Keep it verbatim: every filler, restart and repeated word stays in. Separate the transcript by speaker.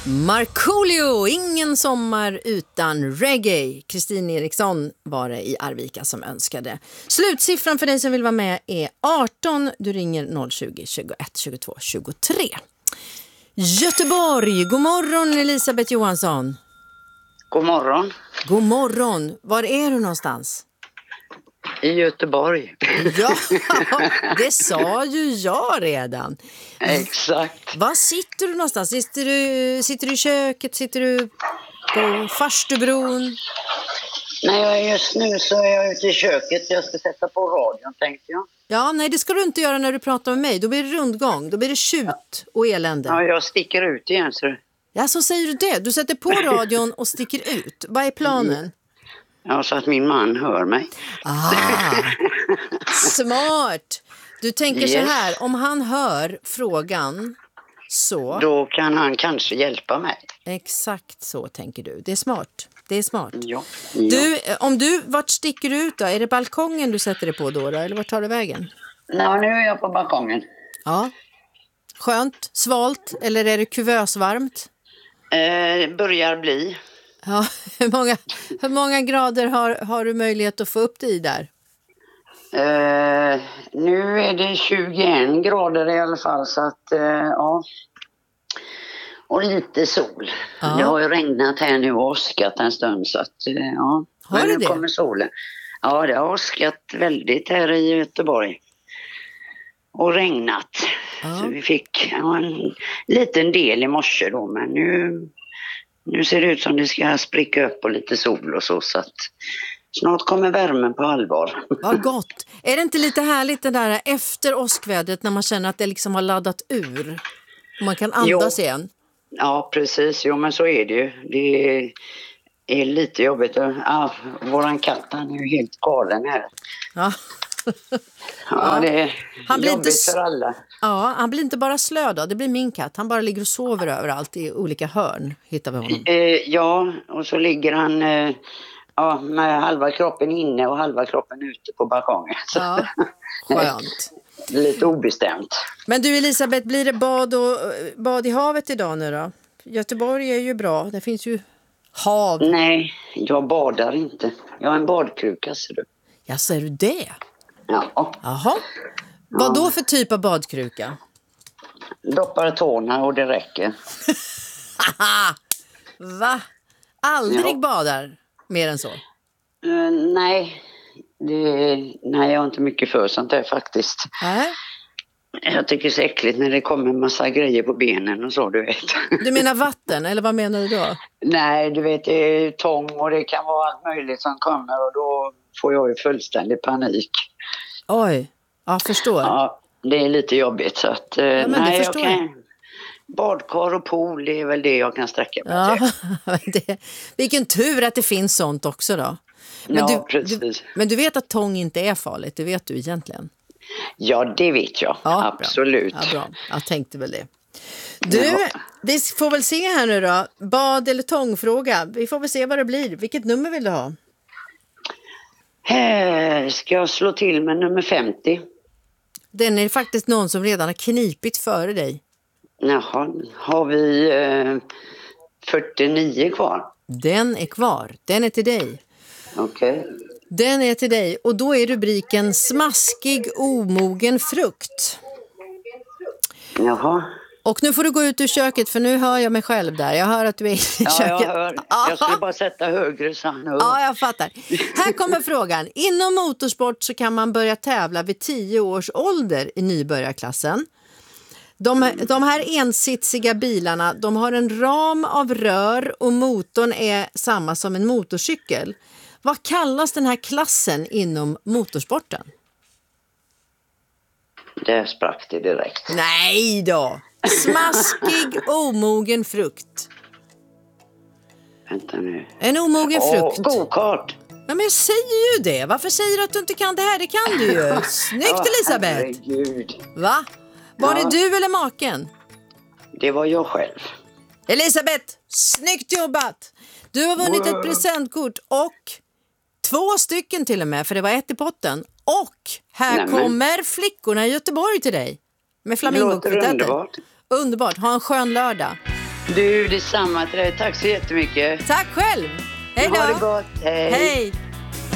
Speaker 1: Markoolio, ingen sommar utan reggae. Kristin Eriksson var det i Arvika som önskade. Slutsiffran för dig som vill vara med är arton. Du ringer noll tjugo, tjugoett, tjugotvå, tjugotre. Göteborg, god morgon Elisabeth Johansson.
Speaker 2: God morgon.
Speaker 1: God morgon, var är du någonstans?
Speaker 2: I Göteborg.
Speaker 1: Ja, det sa ju jag redan.
Speaker 2: Exakt.
Speaker 1: Var sitter du någonstans? Sitter du, sitter du i köket? Sitter du på Farstubron?
Speaker 2: Nej, just nu så är jag ute i köket. Jag ska sätta på radion, tänkte jag.
Speaker 1: Ja, nej det ska du inte göra när du pratar med mig. Då blir det rundgång, då blir det tjut och elände.
Speaker 2: Ja, jag sticker ut igen. Så...
Speaker 1: Ja, så säger du det. Du sätter på radion och sticker ut. Vad är planen?
Speaker 2: Ja, så att min man hör mig.
Speaker 1: Ah, smart. Du tänker yes. Så här, om han hör frågan så...
Speaker 2: Då kan han kanske hjälpa mig.
Speaker 1: Exakt så tänker du. Det är smart. Det är smart.
Speaker 2: Ja. Ja.
Speaker 1: Du, om du, vart sticker du ut då? Är det balkongen du sätter dig på då, då? Eller vart tar du vägen?
Speaker 2: Nej, nu är jag på balkongen.
Speaker 1: Ja. Skönt, svalt eller är det kuvösvarmt?
Speaker 2: Eh, börjar bli.
Speaker 1: Ja, hur många, hur många grader har, har du möjlighet att få upp dig där?
Speaker 2: Eh, nu är det tjugoen grader i alla fall så att, eh, ja. Och lite sol. Ja. Det har ju regnat här nu och åskat en stund så att, eh, ja.
Speaker 1: Har
Speaker 2: Men
Speaker 1: det
Speaker 2: nu
Speaker 1: det?
Speaker 2: kommer solen. Ja, det har åskat väldigt här i Göteborg. Och regnat.
Speaker 1: Ja.
Speaker 2: Så vi fick ja, en liten del i morse då, men nu... Nu ser det ut som det ska spricka upp och lite sol och så, så att snart kommer värmen på allvar.
Speaker 1: Vad gott. Är det inte lite härligt det där efter åskvädret när man känner att det liksom har laddat ur? Och man kan andas
Speaker 2: jo.
Speaker 1: igen.
Speaker 2: Ja, precis. Jo, men så är det ju. Det är, är lite jobbigt. Ja, våran katt, han är ju helt galen här.
Speaker 1: Ja.
Speaker 2: Ja, det är
Speaker 1: han blir
Speaker 2: jobbigt
Speaker 1: inte...
Speaker 2: för alla.
Speaker 1: Ja, han blir inte bara slö då. Det blir min katt. Han bara ligger och sover överallt i olika hörn. Hittar vi honom.
Speaker 2: Eh, ja, och så ligger han eh, ja, med halva kroppen inne och halva kroppen ute på balkongen.
Speaker 1: Ja, skönt.
Speaker 2: Lite obestämt.
Speaker 1: Men du Elisabeth, blir det bad, och, bad i havet idag nu då? Göteborg är ju bra. Det finns ju hav.
Speaker 2: Nej, jag badar inte. Jag har en badkruka, ser du.
Speaker 1: Ja, ser du det?
Speaker 2: Ja.
Speaker 1: Jaha. Vad då för typ av badkruka?
Speaker 2: Doppar tårna och det räcker.
Speaker 1: Va? Aldrig
Speaker 2: ja.
Speaker 1: Badar mer än så?
Speaker 2: Uh, nej. Det, nej, jag har inte mycket för sånt där faktiskt.
Speaker 1: Äh?
Speaker 2: Jag tycker det är så äckligt när det kommer en massa grejer på benen och så, du vet.
Speaker 1: Du menar vatten, eller vad menar du då?
Speaker 2: Nej, du vet, det är tång och det kan vara allt möjligt som kommer och då får jag ju fullständig panik.
Speaker 1: Oj, ja, förstår.
Speaker 2: Ja, det är lite jobbigt så att... Ja,
Speaker 1: men
Speaker 2: nej,
Speaker 1: det förstår
Speaker 2: jag
Speaker 1: jag.
Speaker 2: kan, badkar och pool, det är väl det jag kan sträcka mig
Speaker 1: ja,
Speaker 2: till.
Speaker 1: det, vilken tur att det finns sånt också då. Men,
Speaker 2: ja,
Speaker 1: du,
Speaker 2: precis.
Speaker 1: Du, men du vet att tång inte är farligt, det vet du egentligen.
Speaker 2: Ja, det vet jag.
Speaker 1: Ja,
Speaker 2: absolut.
Speaker 1: Bra. Ja, bra. Jag tänkte väl det. Du, ja. Vi får väl se här nu då. Bad- eller tångfråga. Vi får väl se vad det blir. Vilket nummer vill du ha?
Speaker 2: Här ska jag slå till med nummer femtio.
Speaker 1: Den är faktiskt någon som redan har knipit före dig.
Speaker 2: Jaha, har vi eh, fyrtionio kvar?
Speaker 1: Den är kvar. Den är till dig.
Speaker 2: Okej. Okay.
Speaker 1: Den är till dig och då är rubriken smaskig omogen frukt.
Speaker 2: Jaha.
Speaker 1: Och nu får du gå ut ur köket för nu hör jag mig själv där. Jag hör att du är i
Speaker 2: ja,
Speaker 1: köket.
Speaker 2: Ja, jag hör. Jag skulle bara sätta högre så han hör.
Speaker 1: Ja, jag fattar. Här kommer frågan. Inom motorsport så kan man börja tävla vid tio års ålder i nybörjarklassen. De, de här ensitsiga bilarna, de har en ram av rör och motorn är samma som en motorcykel. Vad kallas den här klassen inom motorsporten?
Speaker 2: Det sprack det direkt.
Speaker 1: Nej då! Smaskig, omogen frukt.
Speaker 2: Vänta nu.
Speaker 1: En omogen
Speaker 2: Åh,
Speaker 1: frukt.
Speaker 2: go-kart.
Speaker 1: Ja, men jag säger ju det. Varför säger du att du inte kan det här? Det kan du ju. Snyggt,
Speaker 2: oh,
Speaker 1: Elisabeth.
Speaker 2: Herregud.
Speaker 1: Va? Var
Speaker 2: ja.
Speaker 1: det du eller maken?
Speaker 2: Det var jag själv.
Speaker 1: Elisabeth, snyggt jobbat. Du har vunnit wow. ett presentkort och två stycken till och med, för det var ett i potten. Och här Nämen. kommer flickorna i Göteborg till dig. Med flamingokvartetten.
Speaker 2: Underbart.
Speaker 1: Underbart. Ha en skön lördag.
Speaker 2: Du, detsamma till dig. Tack så jättemycket.
Speaker 1: Tack själv. Hej då.
Speaker 2: Ha det gott. Hej.
Speaker 1: Hej.